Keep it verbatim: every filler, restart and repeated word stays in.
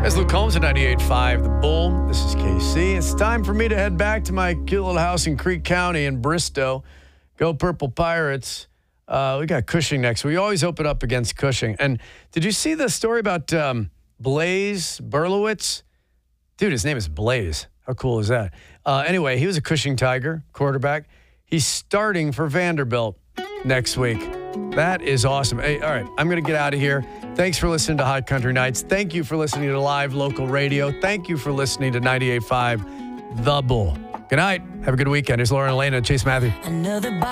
As Luke Combs at ninety-eight point five, The Bull. This is K C. It's time for me to head back to my cute little house in Creek County in Bristow. Go Purple Pirates. Uh, we got Cushing next. We always open up against Cushing. And did you see the story about um, Blaze Berlowitz? Dude, his name is Blaze. How cool is that? Uh, anyway, he was a Cushing Tiger quarterback. He's starting for Vanderbilt next week. That is awesome. Hey, all right, I'm going to get out of here. Thanks for listening to Hot Country Nights. Thank you for listening to live local radio. Thank you for listening to ninety-eight point five The Bull. Good night. Have a good weekend. Here's Lauren Elena and Chase Matthew. Another